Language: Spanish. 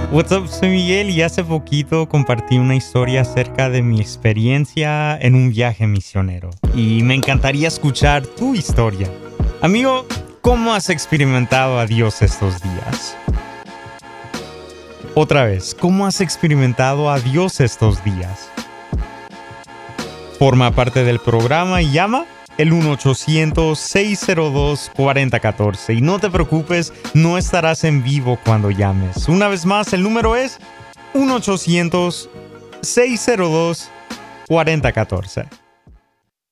What's up, soy Miguel y hace poquito compartí una historia acerca de mi experiencia en un viaje misionero. Y me encantaría escuchar tu historia. Amigo, ¿cómo has experimentado a Dios estos días? Otra vez, ¿cómo has experimentado a Dios estos días? Forma parte del programa y llama el 1-800-602-4014. Y no te preocupes, no estarás en vivo cuando llames. Una vez más, el número es 1-800-602-4014.